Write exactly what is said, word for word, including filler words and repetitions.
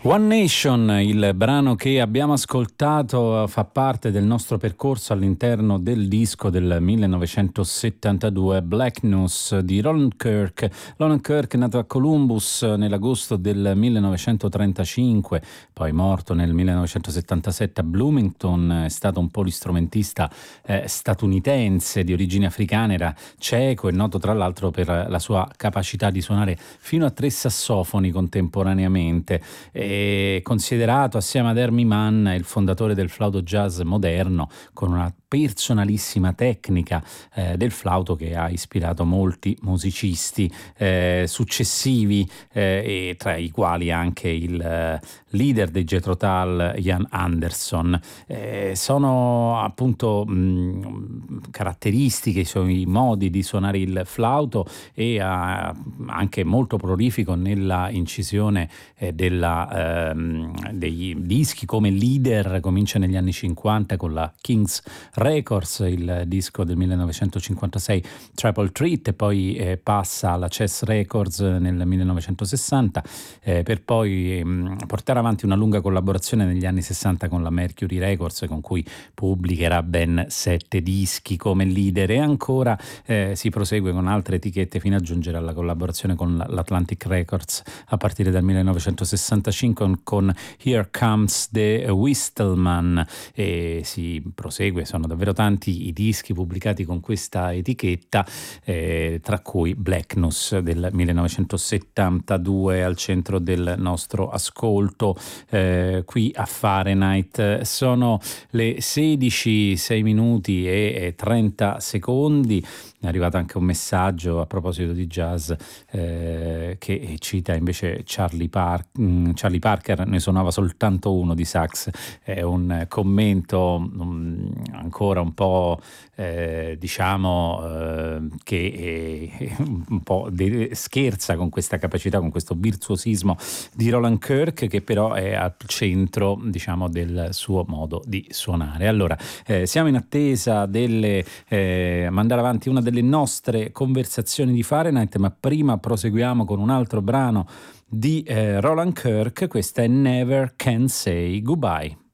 One Nation, il brano che abbiamo ascoltato, fa parte del nostro percorso all'interno del disco del millenovecentosettantadue Black News di Roland Kirk. Roland Kirk, nato a Columbus nell'agosto del millenovecentotrentacinque, poi morto nel millenovecentosettantasette a Bloomington, è stato un polistrumentista eh, statunitense di origine africana, era ceco e noto tra l'altro per la sua capacità di suonare fino a tre sassofoni contemporaneamente. E considerato assieme ad Hermie Mann il fondatore del flauto jazz moderno, con una personalissima tecnica eh, del flauto che ha ispirato molti musicisti eh, successivi eh, e tra i quali anche il eh, leader dei Jethro Tull, Ian Anderson. Eh, sono appunto mh, caratteristiche i suoi modi di suonare il flauto e uh, anche molto prolifico nella incisione eh, della, ehm, dei dischi come leader. Comincia negli anni cinquanta con la King's Records, il disco del millenovecentocinquantasei Triple Treat, e poi eh, passa alla Chess Records nel millenovecentosessanta eh, per poi ehm, portare avanti una lunga collaborazione negli anni sessanta con la Mercury Records, con cui pubblicherà ben sette dischi come leader, e ancora eh, si prosegue con altre etichette fino a giungere alla collaborazione con l'Atlantic Records a partire dal millenovecentosessantacinque con Here Comes the Whistle-Man, e si prosegue. Sono davvero tanti i dischi pubblicati con questa etichetta, eh, tra cui Black News del millenovecentosettantadue al centro del nostro ascolto eh, qui a Fahrenheit. Sono le sedici, sei minuti e trenta secondi. È arrivato anche un messaggio a proposito di jazz eh, che cita invece Charlie, Par- Charlie Parker ne suonava soltanto uno di sax. È un commento um, ancora un po' eh, diciamo eh, che è un po' de- scherza con questa capacità, con questo virtuosismo di Roland Kirk, che però è al centro, diciamo, del suo modo di suonare. Allora eh, siamo in attesa delle eh, mandare avanti una delle nostre conversazioni di Fahrenheit, ma prima proseguiamo con un altro brano di eh, Roland Kirk. Questa è Never Can Say Goodbye.